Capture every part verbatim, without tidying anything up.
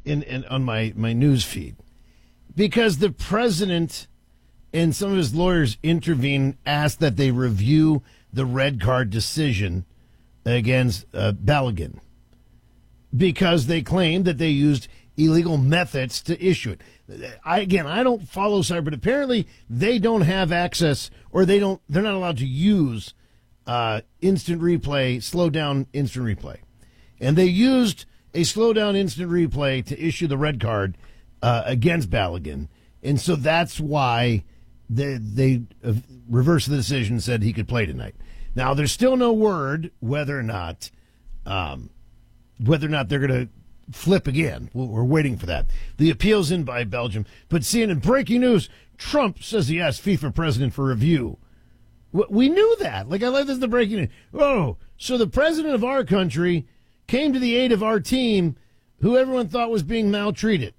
in, in on my, my news feed because the president and some of his lawyers intervene, asked that they review the red card decision against uh, Balogun because they claim that they used illegal methods to issue it. I, again, I don't follow cyber, but apparently they don't have access or they don't, they're not allowed to use uh, instant replay, slow down instant replay. And they used a slow down instant replay to issue the red card uh, against Balogun. And so that's why they, they uh, reversed the decision and said he could play tonight. Now, there's still no word whether or not, um, whether or not they're going to flip again. We're waiting for that. The appeal's in by Belgium. But C N N, breaking news, Trump says he asked FIFA president for review. We knew that. Like, I love this, the breaking news. Oh, so the president of our country came to the aid of our team, who everyone thought was being maltreated.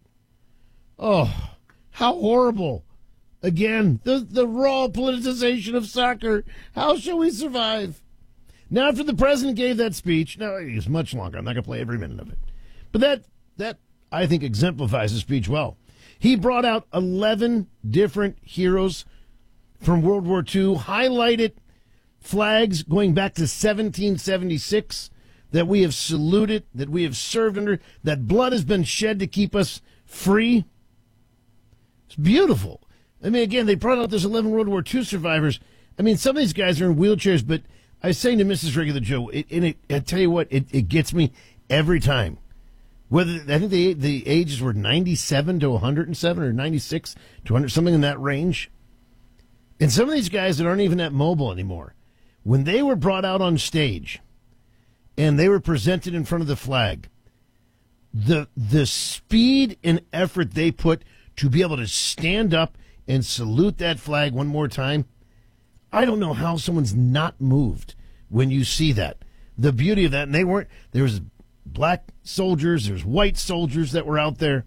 Oh, how horrible. Again, the, the raw politicization of soccer. How shall we survive? Now, after the president gave that speech, now it's much longer. I'm not going to play every minute of it. But that, that I think, exemplifies the speech well. He brought out eleven different heroes from World War Two, highlighted flags going back to seventeen seventy-six that we have saluted, that we have served under, that blood has been shed to keep us free. It's beautiful. I mean, again, they brought out those eleven World War Two survivors. I mean, some of these guys are in wheelchairs, but I was saying to Missus Regular Joe, it, and it, I tell you what, it, it gets me every time. Whether I think the the ages were ninety-seven to one hundred seven or ninety-six to one hundred, something in that range. And some of these guys that aren't even that mobile anymore, when they were brought out on stage and they were presented in front of the flag, the the speed and effort they put to be able to stand up and salute that flag one more time, I don't know how someone's not moved when you see that. The beauty of that, and they weren't, there was black soldiers, there's white soldiers that were out there,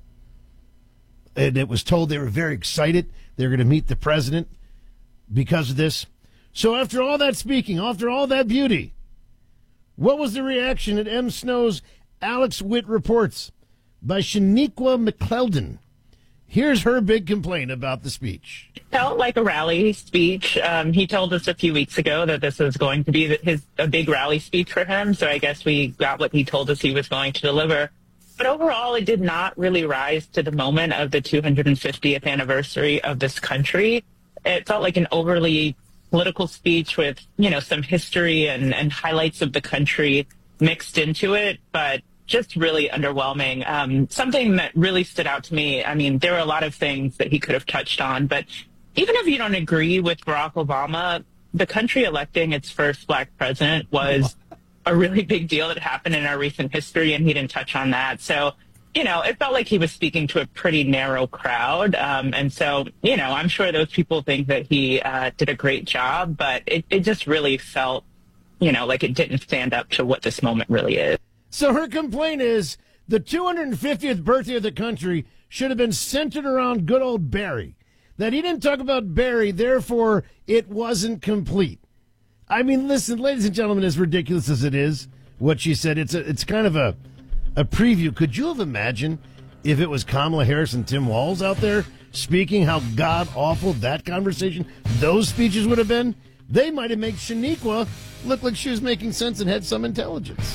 and it was told they were very excited they were going to meet the president because of this. So after all that speaking, after all that beauty, what was the reaction at M. Snow's Alex Witt Reports by Shaniqua McClellan? Here's her big complaint about the speech. It felt like a rally speech. Um, he told us a few weeks ago that this was going to be his a big rally speech for him, so I guess we got what he told us he was going to deliver. But overall, it did not really rise to the moment of the two hundred fiftieth anniversary of this country. It felt like an overly political speech with, you know, some history and, and highlights of the country mixed into it, but just really underwhelming. Um, something that really stood out to me, I mean, there were a lot of things that he could have touched on, but even if you don't agree with Barack Obama, the country electing its first black president was a really big deal that happened in our recent history, and he didn't touch on that. So, you know, it felt like he was speaking to a pretty narrow crowd. Um, and so, you know, I'm sure those people think that he uh, did a great job, but it, it just really felt, you know, like it didn't stand up to what this moment really is. So her complaint is the two hundred fiftieth birthday of the country should have been centered around good old Barry. That he didn't talk about Barry, therefore it wasn't complete. I mean, listen, ladies and gentlemen, as ridiculous as it is, what she said, it's a, it's kind of a, a preview. Could you have imagined if it was Kamala Harris and Tim Walz out there speaking, how god-awful that conversation, those speeches would have been? They might have made Shaniqua look like she was making sense and had some intelligence.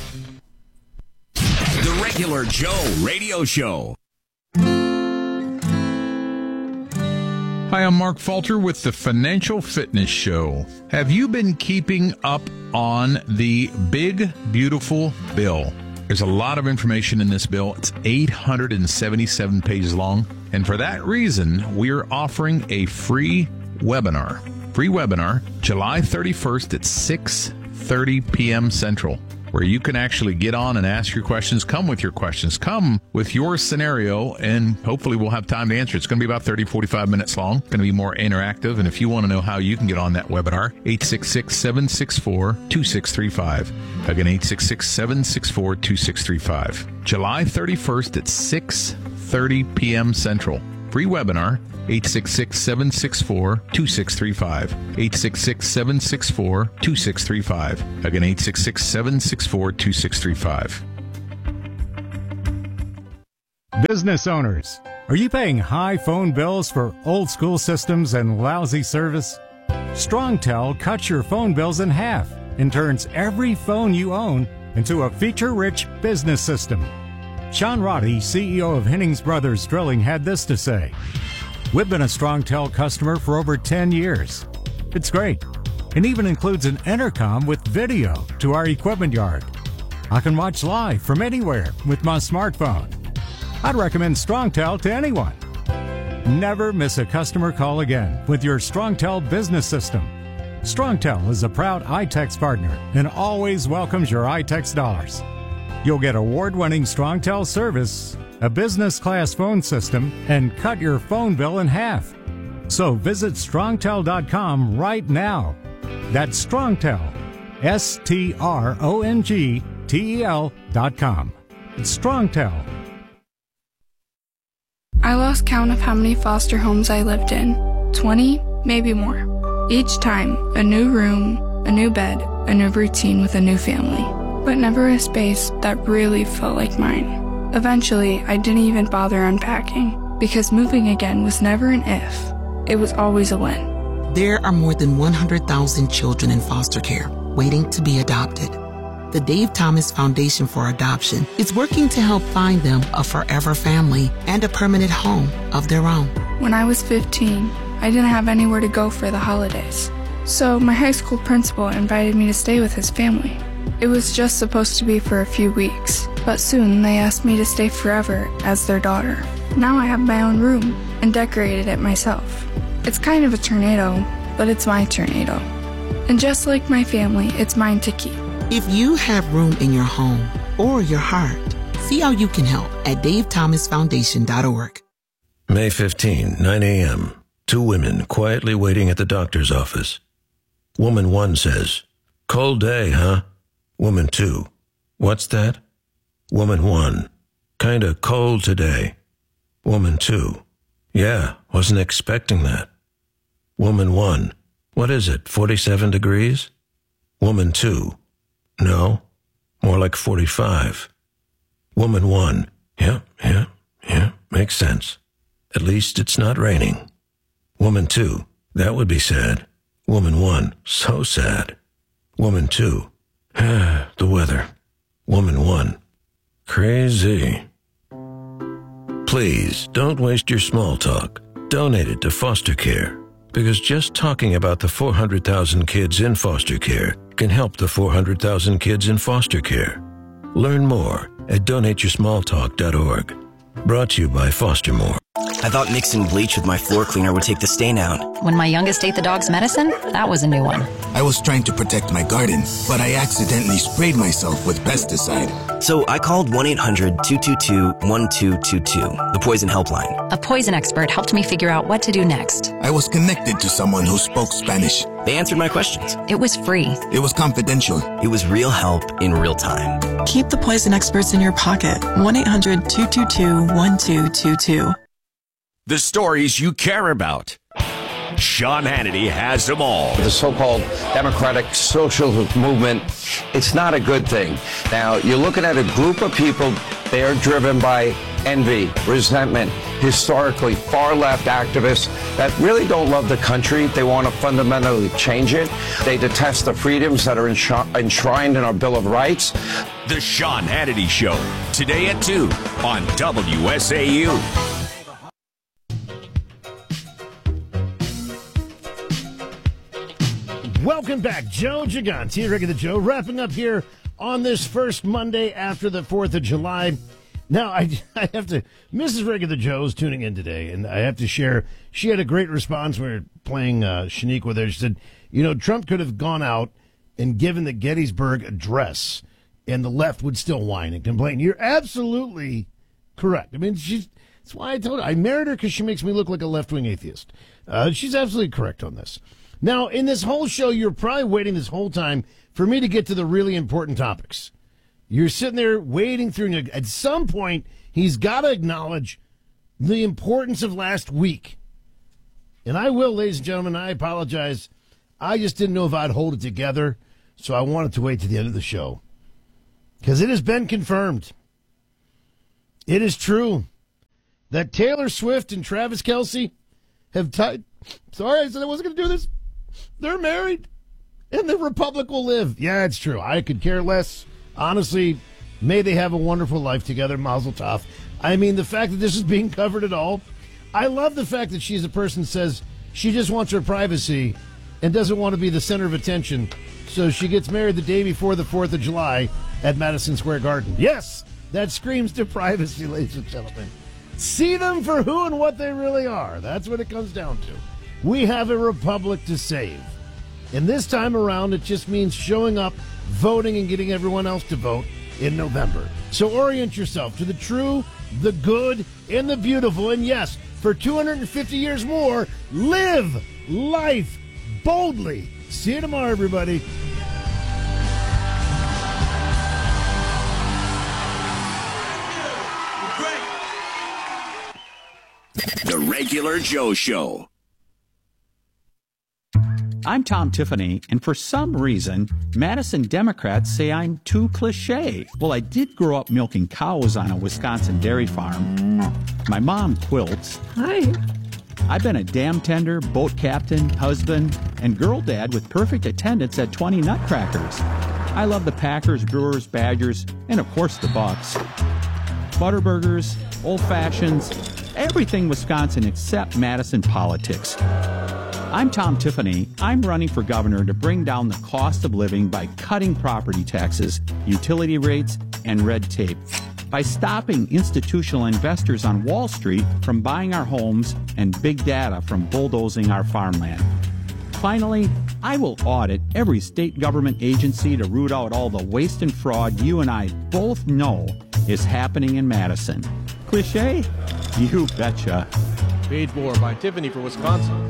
The Regular Joe Radio Show. Hi, I'm Mark Falter with the Financial Fitness Show. Have you been keeping up on the big, beautiful bill? There's a lot of information in this bill. It's eight hundred seventy-seven pages long. And for that reason, we're offering a free webinar. Free webinar, July thirty-first at six thirty p.m. Central, where you can actually get on and ask your questions. Come with your questions. Come with your scenario, and hopefully we'll have time to answer. It's going to be about thirty, forty-five minutes long. It's going to be more interactive. And if you want to know how you can get on that webinar, eight six six, seven six four, two six three five. Again, eight six six, seven six four, two six three five. July thirty-first at six thirty p.m. Central. Free webinar, eight six six, seven six four, two six three five. eight six six, seven six four, two six three five. Again, eight six six, seven six four, two six three five. Business owners, are you paying high phone bills for old school systems and lousy service? StrongTel cuts your phone bills in half and turns every phone you own into a feature-rich business system. Sean Roddy, C E O of Hennings Brothers Drilling, had this to say. We've been a StrongTel customer for over ten years. It's great. It even includes an intercom with video to our equipment yard. I can watch live from anywhere with my smartphone. I'd recommend StrongTel to anyone. Never miss a customer call again with your StrongTel business system. StrongTel is a proud iTex partner and always welcomes your iTex dollars. You'll get award-winning StrongTel service, a business-class phone system, and cut your phone bill in half. So visit strongtel dot com right now. That's StrongTel, S T R O N G T E L dot com. It's StrongTel. I lost count of how many foster homes I lived in. twenty, maybe more. Each time, a new room, a new bed, a new routine with a new family. But never a space that really felt like mine. Eventually, I didn't even bother unpacking, because moving again was never an if. It was always a when. There are more than one hundred thousand children in foster care waiting to be adopted. The Dave Thomas Foundation for Adoption is working to help find them a forever family and a permanent home of their own. When I was fifteen, I didn't have anywhere to go for the holidays. So my high school principal invited me to stay with his family. It was just supposed to be for a few weeks, but soon they asked me to stay forever as their daughter. Now I have my own room and decorated it myself. It's kind of a tornado, but it's my tornado. And just like my family, it's mine to keep. If you have room in your home or your heart, see how you can help at dave thomas foundation dot org. May fifteenth, nine a.m. Two women quietly waiting at the doctor's office. Woman one says, "Cold day, huh?" Woman two, "What's that?" Woman one, "Kinda cold today." Woman two, "Yeah, wasn't expecting that." Woman one, "What is it, forty-seven degrees?" Woman two, "No, more like forty-five." Woman one, "Yeah, yeah, yeah, makes sense. At least it's not raining." Woman two, "That would be sad." Woman one, "So sad." Woman two, "The weather." Woman one, "Crazy." Please don't waste your small talk. Donate it to foster care, because just talking about the four hundred thousand kids in foster care can help the four hundred thousand kids in foster care. Learn more at donate your small talk dot org. Brought to you by Foster More. I thought mixing bleach with my floor cleaner would take the stain out. When my youngest ate the dog's medicine, that was a new one. I was trying to protect my garden, but I accidentally sprayed myself with pesticide. So I called one eight hundred two two two one two two two, the poison helpline. A poison expert helped me figure out what to do next. I was connected to someone who spoke Spanish. They answered my questions. It was free. It was confidential. It was real help in real time. Keep the poison experts in your pocket. one eight hundred two two two one two two two. The stories you care about. Sean Hannity has them all. The so-called Democratic Social Movement, it's not a good thing. Now, you're looking at a group of people, they are driven by envy, resentment, historically far-left activists that really don't love the country. They want to fundamentally change it. They detest the freedoms that are enshrined in our Bill of Rights. The Sean Hannity Show, today at two on W S A U. Welcome back. Joe Gigante, Regular Joe, wrapping up here on this first Monday after the fourth of July. Now, I, I have to, Missus Regular Joe's tuning in today, and I have to share, she had a great response when we were playing uh, Shanique with her. She said, you know, Trump could have gone out and given the Gettysburg Address, and the left would still whine and complain. You're absolutely correct. I mean, she's, that's why I told her. I married her because she makes me look like a left-wing atheist. Uh, she's absolutely correct on this. Now, in this whole show, you're probably waiting this whole time for me to get to the really important topics. You're sitting there waiting through, and at some point, he's got to acknowledge the importance of last week. And I will, ladies and gentlemen, I apologize. I just didn't know if I'd hold it together, so I wanted to wait to the end of the show. Because it has been confirmed. It is true. that Taylor Swift and Travis Kelce have tied. Sorry, I said I wasn't going to do this. They're married, and the Republic will live. Yeah, it's true. I could care less. Honestly, may they have a wonderful life together. Mazel tov. I mean, the fact that this is being covered at all. I love the fact that she's a person who says she just wants her privacy and doesn't want to be the center of attention. So she gets married the day before the fourth of July at Madison Square Garden. Yes, that screams to privacy, ladies and gentlemen. See them for who and what they really are. That's what it comes down to. We have a republic to save. And this time around, it just means showing up, voting, and getting everyone else to vote in November. So orient yourself to the true, the good, and the beautiful. And yes, for two hundred fifty years more, live life boldly. See you tomorrow, everybody. The Regular Joe Show. I'm Tom Tiffany, and for some reason, Madison Democrats say I'm too cliche. Well, I did grow up milking cows on a Wisconsin dairy farm. My mom quilts. Hi. I've been a dam tender, boat captain, husband, and girl dad with perfect attendance at twenty Nutcrackers. I love the Packers, Brewers, Badgers, and of course the Bucks. Butterburgers, old fashions, everything Wisconsin except Madison politics. I'm Tom Tiffany. I'm running for governor to bring down the cost of living by cutting property taxes, utility rates, and red tape. By stopping institutional investors on Wall Street from buying our homes and big data from bulldozing our farmland. Finally, I will audit every state government agency to root out all the waste and fraud you and I both know is happening in Madison. Cliche? You betcha. Paid for by Tiffany for Wisconsin.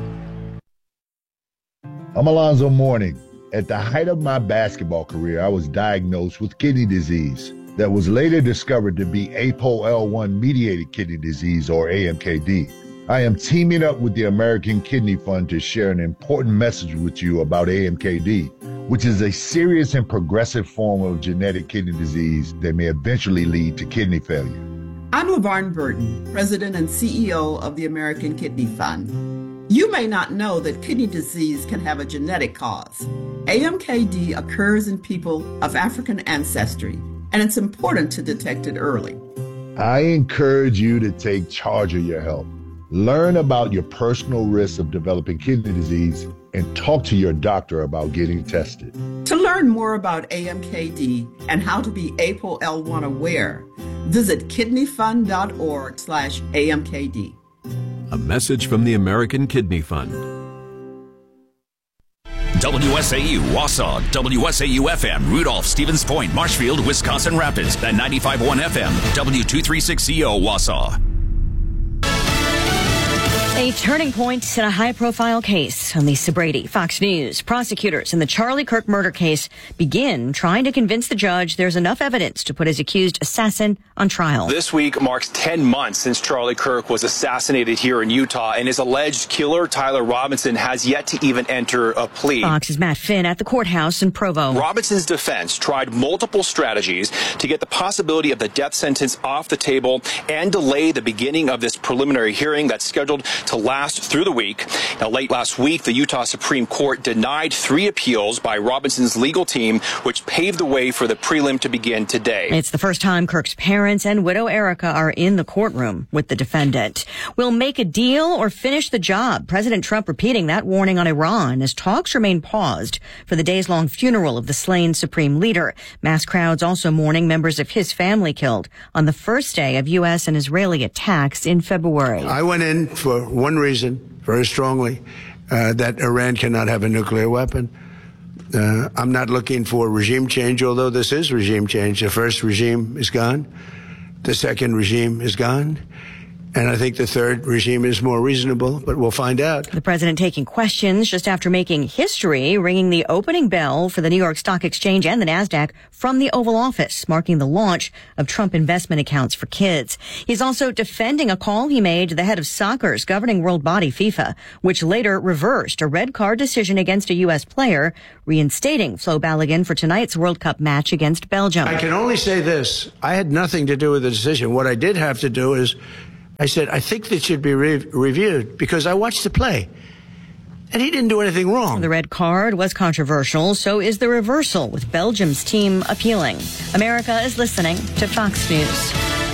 I'm Alonzo Mourning. At the height of my basketball career, I was diagnosed with kidney disease that was later discovered to be A P O L one mediated kidney disease, or A M K D. I am teaming up with the American Kidney Fund to share an important message with you about A M K D, which is a serious and progressive form of genetic kidney disease that may eventually lead to kidney failure. I'm LaVarn Burton, President and C E O of the American Kidney Fund. You may not know that kidney disease can have a genetic cause. A M K D occurs in people of African ancestry, and it's important to detect it early. I encourage you to take charge of your health. Learn about your personal risks of developing kidney disease and talk to your doctor about getting tested. To learn more about A M K D and how to be A P O L one aware, visit kidneyfund.org slash AMKD. A message from the American Kidney Fund. W S A U, Wausau, W S A U F M, Rudolph, Stevens Point, Marshfield, Wisconsin Rapids, and ninety-five point one F M, W two thirty-six C O, Wausau. A turning point in a high-profile case. On Lisa Brady, Fox News. Prosecutors in the Charlie Kirk murder case begin trying to convince the judge there's enough evidence to put his accused assassin on trial. This week marks ten months since Charlie Kirk was assassinated here in Utah, and his alleged killer, Tyler Robinson, has yet to even enter a plea. Fox's Matt Finn at the courthouse in Provo. Robinson's defense tried multiple strategies to get the possibility of the death sentence off the table and delay the beginning of this preliminary hearing that's scheduled to last through the week. Now, late last week, the Utah Supreme Court denied three appeals by Robinson's legal team, which paved the way for the prelim to begin today. It's the first time Kirk's parents and widow Erica are in the courtroom with the defendant. We'll make a deal or finish the job. President Trump repeating that warning on Iran as talks remain paused for the days-long funeral of the slain supreme leader. Mass crowds also mourning members of his family killed on the first day of U S and Israeli attacks in February. I went in for one reason, very strongly, uh, that Iran cannot have a nuclear weapon. Uh, I'm not looking for regime change, although this is regime change. The first regime is gone. The second regime is gone. And I think the third regime is more reasonable, but we'll find out. The president taking questions just after making history, ringing the opening bell for the New York Stock Exchange and the NASDAQ from the Oval Office, marking the launch of Trump investment accounts for kids. He's also defending a call he made to the head of soccer's governing world body, FIFA, which later reversed a red card decision against a U S player, reinstating Flo Balogun for tonight's World Cup match against Belgium. I can only say this. I had nothing to do with the decision. What I did have to do is I said, I think that should be re- reviewed because I watched the play. And he didn't do anything wrong. The red card was controversial, so is the reversal, with Belgium's team appealing. America is listening to Fox News.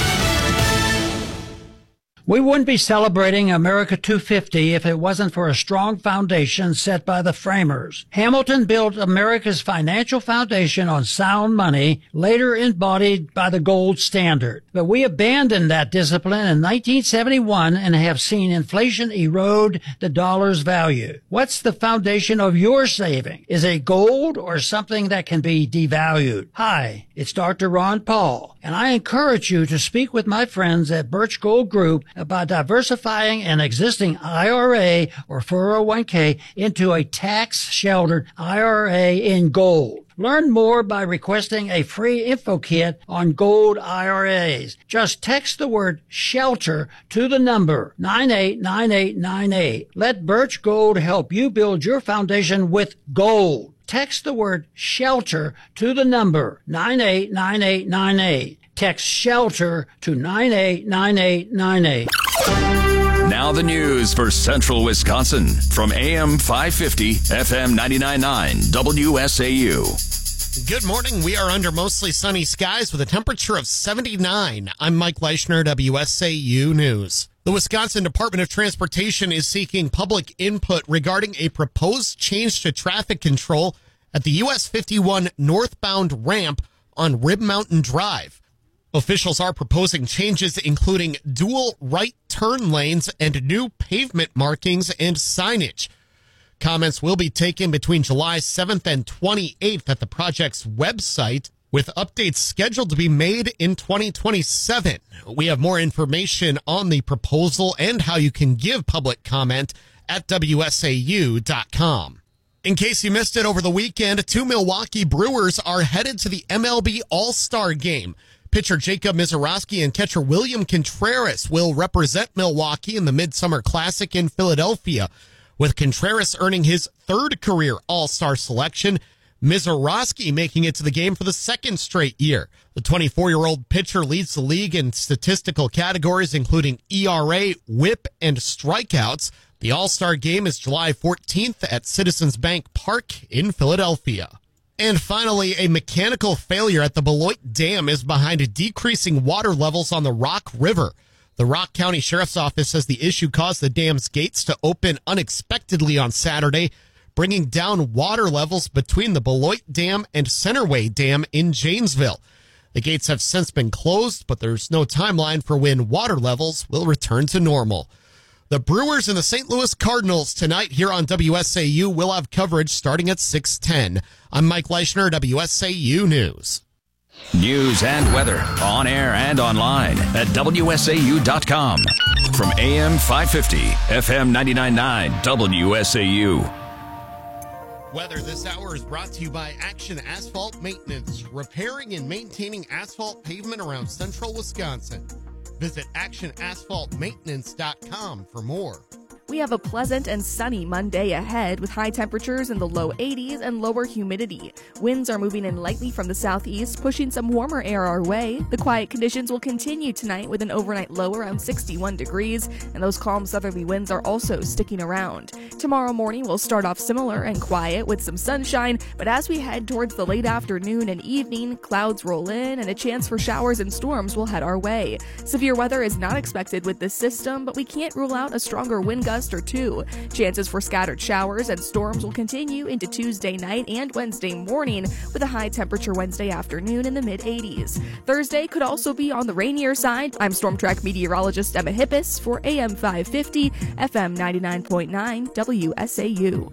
We wouldn't be celebrating America two fifty if it wasn't for a strong foundation set by the framers. Hamilton built America's financial foundation on sound money, later embodied by the gold standard. But we abandoned that discipline in nineteen seventy-one and have seen inflation erode the dollar's value. What's the foundation of your saving? Is it gold or something that can be devalued? Hi, it's Doctor Ron Paul, and I encourage you to speak with my friends at Birch Gold Group about diversifying an existing I R A or four oh one k into a tax-sheltered I R A in gold. Learn more by requesting a free info kit on gold I R As. Just text the word SHELTER to the number nine eight nine eight nine eight. Let Birch Gold help you build your foundation with gold. Text the word SHELTER to the number nine eight nine eight nine eight. Text SHELTER to nine eight nine eight nine eight. Now the news for Central Wisconsin from A M five fifty, F M ninety-nine point nine, W S A U. Good morning. We are under mostly sunny skies with a temperature of seventy-nine. I'm Mike Leischner, W S A U News. The Wisconsin Department of Transportation is seeking public input regarding a proposed change to traffic control at the U S fifty-one northbound ramp on Rib Mountain Drive. Officials are proposing changes including dual right turn lanes and new pavement markings and signage. Comments will be taken between July seventh and twenty-eighth at the project's website, with updates scheduled to be made in twenty twenty-seven. We have more information on the proposal and how you can give public comment at W S A U dot com. In case you missed it over the weekend, two Milwaukee Brewers are headed to the M L B All-Star Game. Pitcher Jacob Misiorowski and catcher William Contreras will represent Milwaukee in the Midsummer Classic in Philadelphia, with Contreras earning his third career All-Star selection, Misiorowski making it to the game for the second straight year. The twenty-four-year-old pitcher leads the league in statistical categories including E R A, whip, and strikeouts. The All-Star Game is July fourteenth at Citizens Bank Park in Philadelphia. And finally, a mechanical failure at the Beloit Dam is behind decreasing water levels on the Rock River. The Rock County Sheriff's Office says the issue caused the dam's gates to open unexpectedly on Saturday, bringing down water levels between the Beloit Dam and Centerway Dam in Janesville. The gates have since been closed, but there's no timeline for when water levels will return to normal. The Brewers and the Saint Louis Cardinals tonight here on W S A U will have coverage starting at six ten. I'm Mike Leischner, W S A U News. News and weather on air and online at W S A U dot com. From A M five fifty, F M ninety-nine point nine, W S A U. Weather this hour is brought to you by Action Asphalt Maintenance, repairing and maintaining asphalt pavement around central Wisconsin. Visit action asphalt maintenance dot com for more. We have a pleasant and sunny Monday ahead with high temperatures in the low eighties and lower humidity. Winds are moving in lightly from the southeast, pushing some warmer air our way. The quiet conditions will continue tonight with an overnight low around sixty-one degrees, and those calm southerly winds are also sticking around. Tomorrow morning will start off similar and quiet with some sunshine, but as we head towards the late afternoon and evening, clouds roll in and a chance for showers and storms will head our way. Severe weather is not expected with this system, but we can't rule out a stronger wind gust or two. Chances for scattered showers and storms will continue into Tuesday night and Wednesday morning, with a high temperature Wednesday afternoon in the mid eighties. Thursday could also be on the rainier side. I'm Storm Track meteorologist Emma Hippis for A M five fifty, F M ninety-nine point nine, W S A U.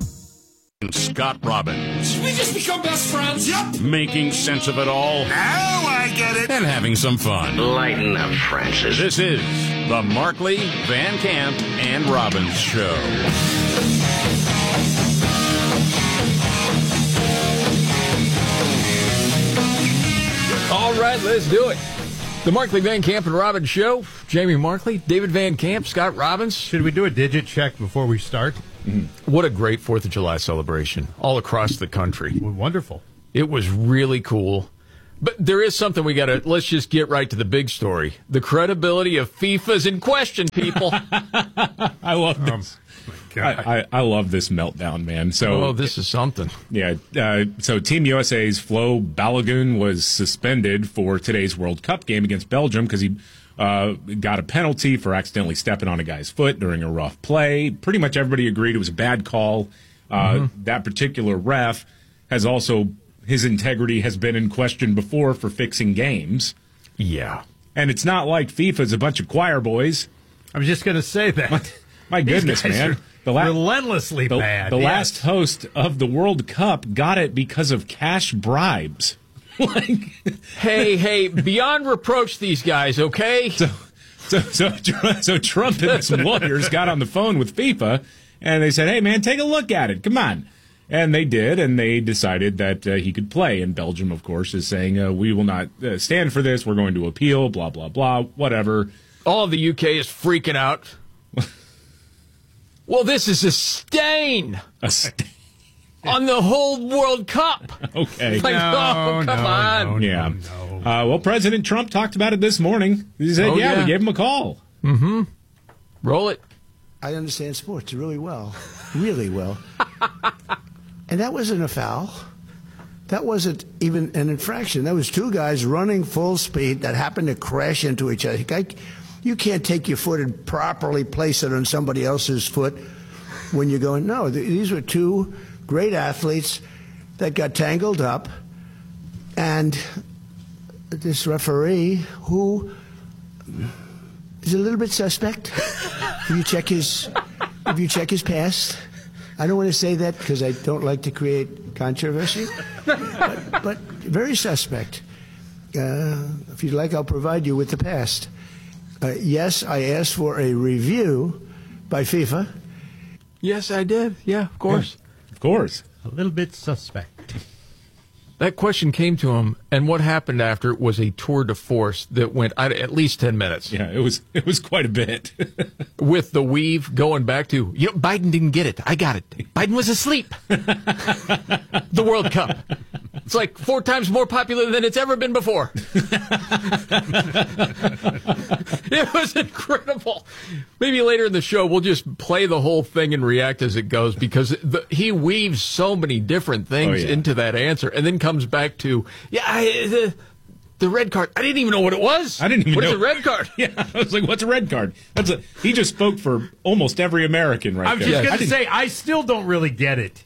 Scott Robbins. We just become best friends. Yep. Making sense of it all. Now I get it. And having some fun. Lighten up, Francis. This is the Markley, Van Camp, and Robbins Show. All right, let's do it. The Markley, Van Camp, and Robbins Show. Jamie Markley, David Van Camp, Scott Robbins. Should we do a digit check before we start? Mm-hmm. What a great fourth of July celebration all across the country. Wonderful. It was really cool. But there is something we got to, let's just get right to the big story. The credibility of FIFA's in question, people. I love this. Um, I, I, I love this meltdown, man. So, oh, this is something. Yeah. Uh, so Team U S A's Flo Balogun was suspended for today's World Cup game against Belgium because he uh, got a penalty for accidentally stepping on a guy's foot during a rough play. Pretty much everybody agreed it was a bad call. Uh, mm-hmm. That particular ref has also... His integrity has been in question before for fixing games. Yeah. And it's not like FIFA's a bunch of choir boys. I was just going to say that. My, my goodness, man. The la- relentlessly the, bad. The yes. last host of the World Cup got it because of cash bribes. like, hey, hey, beyond reproach these guys, okay? So, so, so, so Trump and some lawyers got on the phone with FIFA, and they said, hey, man, take a look at it. Come on. And they did, and they decided that uh, he could play. And Belgium, of course, is saying, uh, we will not uh, stand for this. We're going to appeal, blah, blah, blah, whatever. All of the U K is freaking out. Well, this is a stain. A stain. On the whole World Cup. Okay. Like, no, oh, come no, on. No, yeah. No, no. Uh, well, President Trump talked about it this morning. He said, oh, yeah, yeah, we gave him a call. Mm-hmm. Roll it. I understand sports really well. Really well. And that wasn't a foul. That wasn't even an infraction. That was two guys running full speed that happened to crash into each other. You can't take your foot and properly place it on somebody else's foot when you're going, no, these were two great athletes that got tangled up. And this referee, who is a little bit suspect, if you check his, if you check his past, I don't want to say that because I don't like to create controversy, but, but very suspect. Uh, if you'd like, I'll provide you with the past. Uh, yes, I asked for a review by FIFA. Yes, I did. Yeah, of course. Yeah, of course. A little bit suspect. That question came to him, and what happened after was a tour de force that went at least ten minutes. Yeah, it was it was quite a bit. With the weave going back to, you know, Biden didn't get it. I got it. Biden was asleep. The World Cup. It's like four times more popular than it's ever been before. It was incredible. Maybe later in the show, we'll just play the whole thing and react as it goes, because the, he weaves so many different things oh, yeah. into that answer, and then comes back to, yeah, I, the, the red card. I didn't even know what it was. I didn't even what know. What is a red card? Yeah, I was like, what's a red card? That's a. He just spoke for almost every American right I was there. just going to say, I still don't really get it.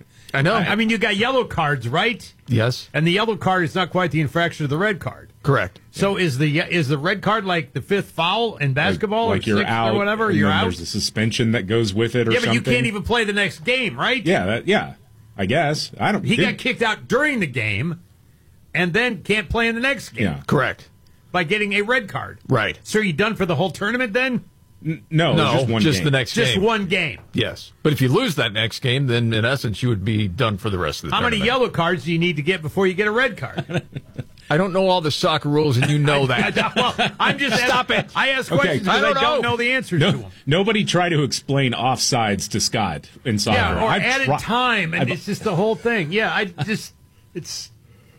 I know. I mean, you got yellow cards, right? Yes. And the yellow card is not quite the infraction of the red card. Correct. So is the is the red card like the fifth foul in basketball, like, like or you're sixth out, or whatever? And you're then out. There's a suspension that goes with it, or yeah, but something. you can't even play the next game, right? Yeah, that, yeah. I guess I don't. He did, got kicked out during the game, and then can't play in the next game. Yeah, correct. By getting a red card. Right. So are you done for the whole tournament then? N- no, no, just one just game. the next just game. Just one game. Yes, but if you lose that next game, then in essence you would be done for the rest of the How tournament. many yellow cards do you need to get before you get a red card? I don't know all the soccer rules, and you know that. Well, I'm just stop asking, it. I ask Okay. questions because I I don't don't know. know the answers No, to them. nobody try to explain offsides to Scott in soccer. Yeah, or I've added tri- time, and I've- it's just the whole thing. Yeah, I just it's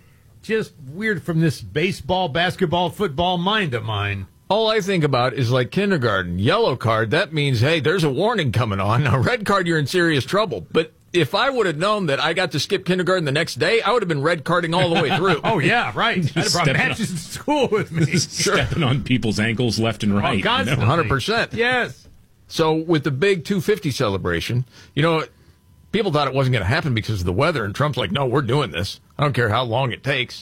just weird from this baseball, basketball, football mind of mine. All I think about is like kindergarten. Yellow card, that means, hey, there's a warning coming on. A red card, you're in serious trouble. But if I would have known that I got to skip kindergarten the next day, I would have been red carding all the way through. Oh, yeah, right. I'd have brought Stepping matches on- to school with me. Sure. Stepping on people's ankles left and right. Oh, constantly. one hundred percent. Yes. So with the big two fifty celebration, you know, people thought it wasn't going to happen because of the weather, and Trump's like, no, we're doing this. I don't care how long it takes.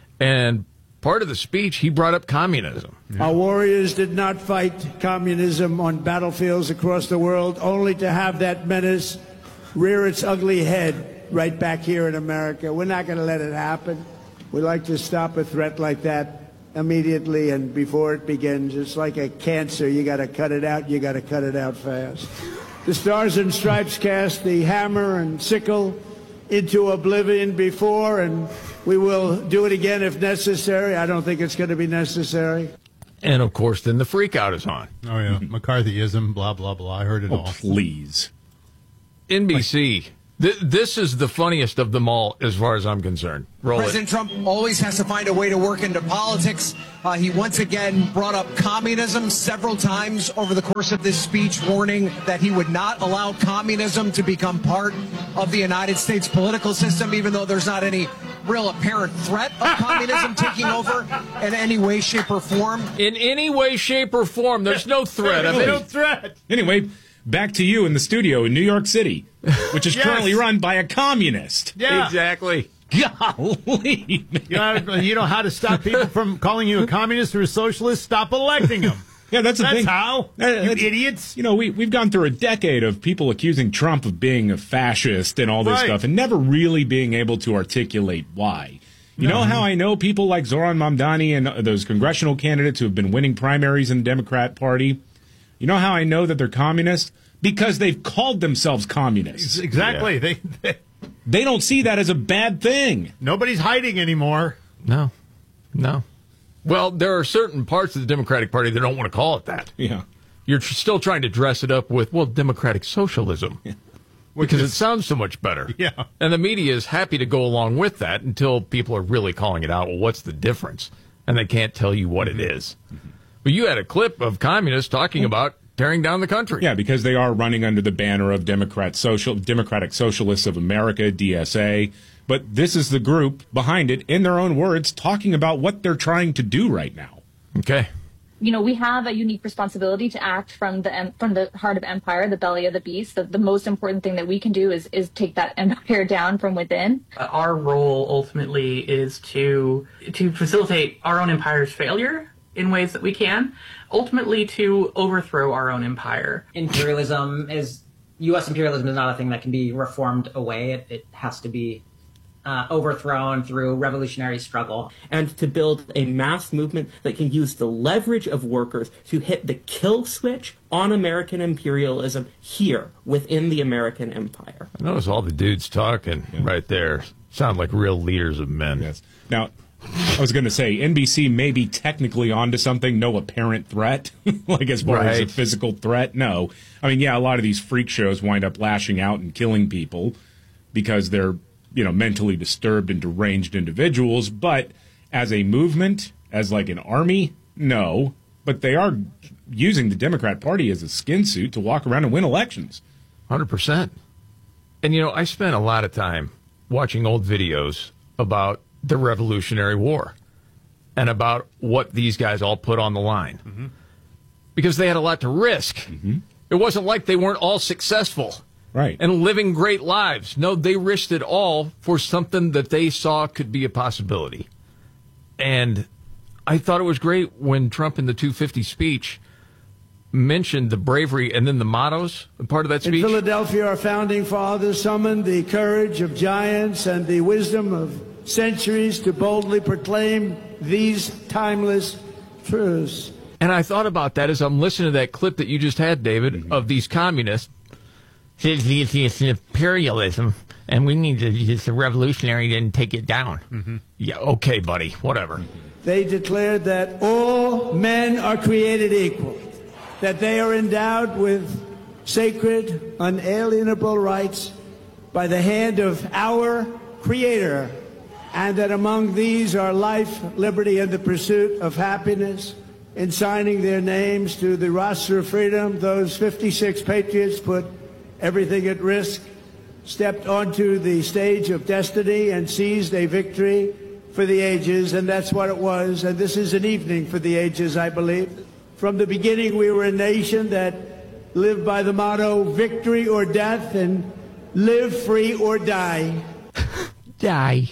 And part of the speech, he brought up communism. Our warriors did not fight communism on battlefields across the world, only to have that menace rear its ugly head right back here in America. We're not going to let it happen. We like to stop a threat like that immediately and before it begins. It's like a cancer. You got to cut it out. You got to cut it out fast. The Stars and Stripes cast the hammer and sickle into oblivion before, and we will do it again if necessary. I don't think it's going to be necessary. And, of course, then the freak out is on. Oh, yeah. McCarthyism, blah, blah, blah. I heard it Oh, all. please. N B C Th- this is the funniest of them all, as far as I'm concerned. Roll President it. Trump always has to find a way to work into politics. Uh, he once again brought up communism several times over the course of this speech, warning that he would not allow communism to become part of the United States political system, even though there's not any real apparent threat of communism taking over in any way, shape, or form. In any way, shape, or form, there's no threat of There's it. no threat. Anyway, back to you in the studio in New York City, which is Yes. currently run by a communist. Yeah. Exactly. Golly, man. You know, you know how to stop people from calling you a communist or a socialist? Stop electing them. Yeah, that's the That's thing. how. Uh, You uh, idiots. You know, we, we've gone through a decade of people accusing Trump of being a fascist and all this Right. stuff and never really being able to articulate why. You know how I know people like Zoran Mamdani and uh, those congressional candidates who have been winning primaries in the Democrat Party? You know how I know that they're communists? Because they've called themselves communists. Exactly. They, they They don't see that as a bad thing. Nobody's hiding anymore. No. No. Well, there are certain parts of the Democratic Party that don't want to call it that. Yeah. You're tr- still trying to dress it up with, well, democratic socialism. Yeah. Because it sounds so much better. Yeah. And the media is happy to go along with that until people are really calling it out. Well, what's the difference? And they can't tell you what it is. Mm-hmm. But you had a clip of communists talking about tearing down the country. Yeah, because they are running under the banner of Democrat Social Democratic Socialists of America, D S A. But this is the group behind it, in their own words, talking about what they're trying to do right now. Okay. You know, we have a unique responsibility to act from the em- from the heart of empire, the belly of the beast. The, the most important thing that we can do is is take that empire down from within. Our role ultimately is to to facilitate our own empire's failure in ways that we can, ultimately to overthrow our own empire. Imperialism is, U S imperialism is not a thing that can be reformed away. It, it has to be uh, overthrown through revolutionary struggle. And to build a mass movement that can use the leverage of workers to hit the kill switch on American imperialism here within the American empire. I notice all the dudes talking yeah. right there sound like real leaders of men. Yes. Now, I was going to say, N B C may be technically onto something, no apparent threat, like as far right. as a physical threat. No. I mean, yeah, a lot of these freak shows wind up lashing out and killing people because they're, you know, mentally disturbed and deranged individuals. But as a movement, as like an army, no. But they are using the Democrat Party as a skin suit to walk around and win elections. one hundred percent. And, you know, I spent a lot of time watching old videos about the Revolutionary War and about what these guys all put on the line. Mm-hmm. Because they had a lot to risk. Mm-hmm. It wasn't like they weren't all successful. Right. And living great lives. No, they risked it all for something that they saw could be a possibility. And I thought it was great when Trump in the two fifty speech mentioned the bravery and then the mottos, part of that speech. In Philadelphia, our founding fathers summoned the courage of giants and the wisdom of centuries to boldly proclaim these timeless truths. And I thought about that as I'm listening to that clip that you just had, David, mm-hmm. of these communists. It's imperialism, and we need to, it's a revolutionary, then take it down. Mm-hmm. Yeah, okay, buddy, whatever. They declared that all men are created equal, that they are endowed with sacred, unalienable rights by the hand of our Creator, and that among these are life, liberty, and the pursuit of happiness. In signing their names to the roster of freedom, those fifty-six patriots put everything at risk, stepped onto the stage of destiny, and seized a victory for the ages, and that's what it was. And this is an evening for the ages, I believe. From the beginning, we were a nation that lived by the motto, victory or death, and live free or die. Die.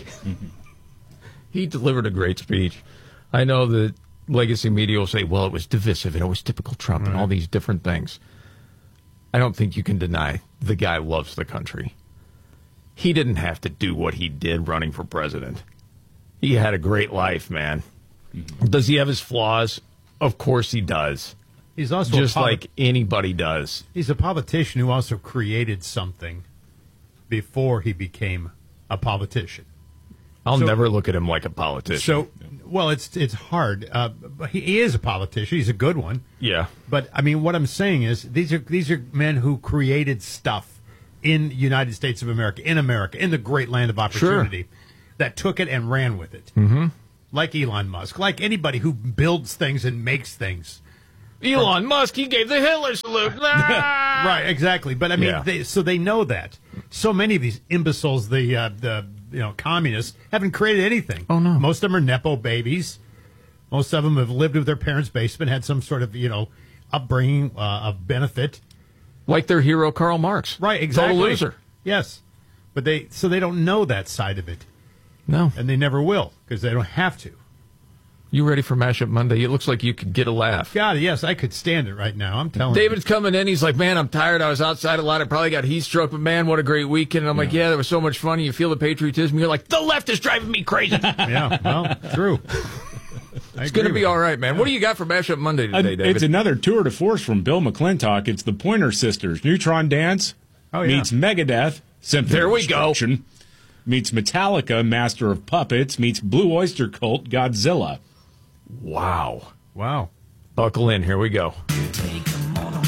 He delivered a great speech. I know that legacy media will say, well, it was divisive and it was typical Trump right. and all these different things. I don't think you can deny the guy loves the country. He didn't have to do what he did running for president. He had a great life, man. Mm-hmm. Does he have his flaws? Of course he does. He's also just poli- like anybody does. He's a politician who also created something before he became a politician. I'll so, never look at him like a politician. So, well, it's it's hard. Uh, but he, he is a politician. He's a good one. Yeah. But I mean, what I'm saying is, these are these are men who created stuff in the United States of America, in America, in the great land of opportunity, sure. that took it and ran with it. Mm-hmm. Like Elon Musk, like anybody who builds things and makes things. Elon or, Musk, he gave the Hitler salute. Ah! Right, exactly. But I mean, yeah. they, so they know that. So many of these imbeciles, the uh, the you know communists, haven't created anything. Oh no, most of them are nepo babies. Most of them have lived with their parents' basement, had some sort of you know upbringing uh, of benefit, like their hero Karl Marx. Right, exactly. Total loser. Yes, but they so they don't know that side of it. No, and they never will because they don't have to. You ready for Mashup Monday? It looks like you could get a laugh. God, yes, I could stand it right now. I'm telling David's you. David's coming in. He's like, man, I'm tired. I was outside a lot. I probably got heat stroke, but man, what a great weekend. And I'm yeah. like, yeah, that was so much fun. You feel the patriotism. You're like, the left is driving me crazy. Yeah, well, true. It's going to be all right, man. What do you got for Mashup Monday today, David? It's another tour de force from Bill McClintock. It's the Pointer Sisters. Neutron Dance oh, yeah. meets Megadeth. Symphony there we go. Meets Metallica, Master of Puppets. Meets Blue Oyster Cult, Godzilla. Wow. Wow. Buckle in. Here we go.